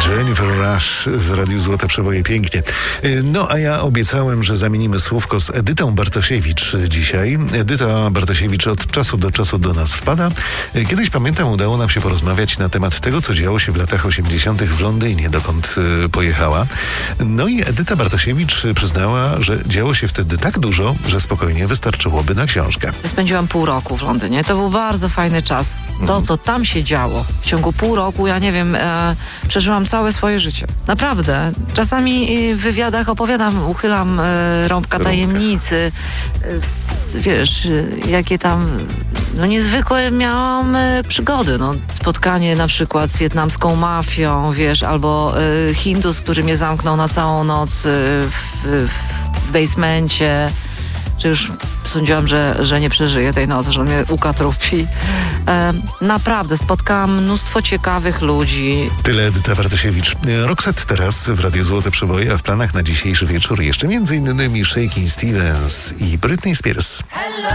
Jennifer Rush w Radiu Złote Przeboje. Pięknie. No a ja obiecałem, że zamienimy słówko z Edytą Bartosiewicz dzisiaj. Edyta Bartosiewicz od czasu do czasu do nas wpada. Kiedyś, pamiętam, udało nam się porozmawiać na temat tego, co działo się w latach 80. w Londynie, dokąd pojechała. No i Edyta Bartosiewicz przyznała, że działo się wtedy tak dużo, że spokojnie wystarczyłoby na książkę. Spędziłam pół roku w Londynie. To był bardzo fajny czas. To, co tam się działo w ciągu pół roku, ja nie wiem, przeżyłam całe swoje życie. Naprawdę. Czasami w wywiadach opowiadam, uchylam rąbka tajemnicy. Wiesz, jakie tam niezwykłe miałam przygody. Spotkanie na przykład z wietnamską mafią, wiesz, albo Hindus, który mnie zamknął na całą noc w basemencie. Że już sądziłam, że nie przeżyję tej nocy, że on mnie ukatrupi. Naprawdę, spotkałam mnóstwo ciekawych ludzi. Tyle Edyta Bartosiewicz. Roxette teraz w Radiu Złote Przeboje, a w planach na dzisiejszy wieczór jeszcze m.in. Shakin' Stevens i Britney Spears.